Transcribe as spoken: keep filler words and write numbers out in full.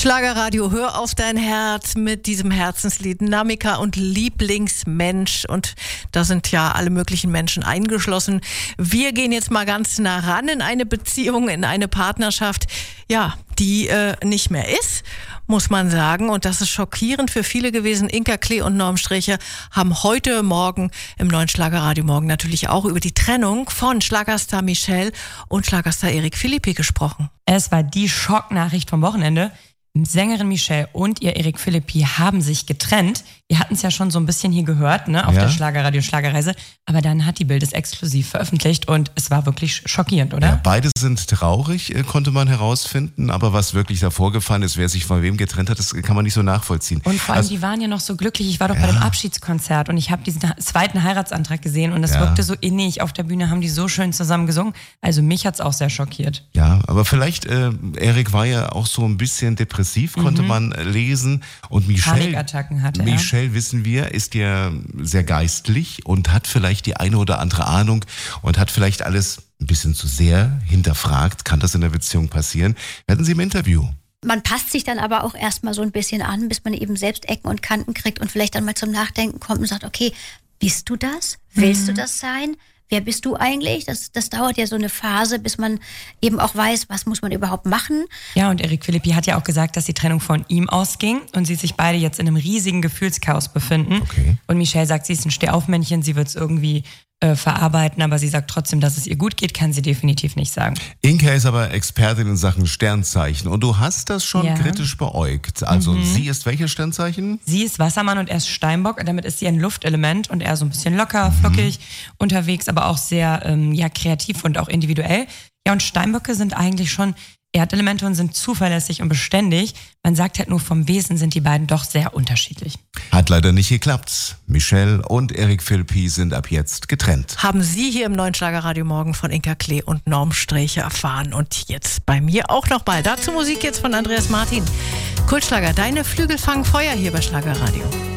Schlagerradio, hör auf dein Herz mit diesem Herzenslied Namika und Lieblingsmensch. Und da sind ja alle möglichen Menschen eingeschlossen. Wir gehen jetzt mal ganz nah ran in eine Beziehung, in eine Partnerschaft, ja, die äh, nicht mehr ist, muss man sagen. Und das ist schockierend für viele gewesen. Inka Klee und Norm Strächer haben heute Morgen im neuen Schlagerradio Morgen natürlich auch über die Trennung von Schlagerstar Michelle und Schlagerstar Eric Philippi gesprochen. Es war die Schocknachricht vom Wochenende. Sängerin Michelle und ihr Eric Philippi haben sich getrennt. Wir hatten es ja schon so ein bisschen hier gehört, ne, auf ja. der Schlagerradio Schlagerreise. Aber dann hat die Bild es exklusiv veröffentlicht und es war wirklich schockierend, oder? Ja, beide sind traurig, konnte man herausfinden. Aber was wirklich da vorgefallen ist, wer sich von wem getrennt hat, das kann man nicht so nachvollziehen. Und vor allem, also, die waren ja noch so glücklich. Ich war doch ja. bei dem Abschiedskonzert und ich habe diesen zweiten Heiratsantrag gesehen und es ja. wirkte so innig. Auf der Bühne haben die so schön zusammen gesungen. Also mich hat es auch sehr schockiert. Ja, aber vielleicht, äh, Eric war ja auch so ein bisschen depressiv, konnte mhm. man lesen. Und Michelle, Panikattacken hatte er. Michelle, wissen wir, ist ja sehr geistlich und hat vielleicht die eine oder andere Ahnung und hat vielleicht alles ein bisschen zu sehr hinterfragt. Kann das in der Beziehung passieren? Werden Sie im Interview. Man passt sich dann aber auch erstmal so ein bisschen an, bis man eben selbst Ecken und Kanten kriegt und vielleicht dann mal zum Nachdenken kommt und sagt, okay, bist du das? Willst mhm. du das sein? Wer bist du eigentlich? Das, das dauert ja so eine Phase, bis man eben auch weiß, was muss man überhaupt machen. Ja, und Eric Philippi hat ja auch gesagt, dass die Trennung von ihm ausging und sie sich beide jetzt in einem riesigen Gefühlschaos befinden. Okay. Und Michelle sagt, sie ist ein Stehaufmännchen, sie wird es irgendwie äh, verarbeiten, aber sie sagt trotzdem, dass es ihr gut geht, kann sie definitiv nicht sagen. Inka ist aber Expertin in Sachen Sternzeichen und du hast das schon ja. kritisch beäugt. Also mhm. sie ist welches Sternzeichen? Sie ist Wassermann und er ist Steinbock und damit ist sie ein Luftelement und er so ein bisschen locker, flockig mhm. unterwegs, aber auch sehr ähm, ja, kreativ und auch individuell. Ja, und Steinböcke sind eigentlich schon Erdelemente und sind zuverlässig und beständig. Man sagt halt nur, vom Wesen sind die beiden doch sehr unterschiedlich. Hat leider nicht geklappt. Michelle und Eric Philippi sind ab jetzt getrennt. Haben Sie hier im neuen Schlagerradio Morgen von Inka Klee und Norm Strächer erfahren. Und jetzt bei mir auch noch mal. Dazu Musik jetzt von Andreas Martin. Kultschlager, deine Flügel fangen Feuer hier bei Schlagerradio.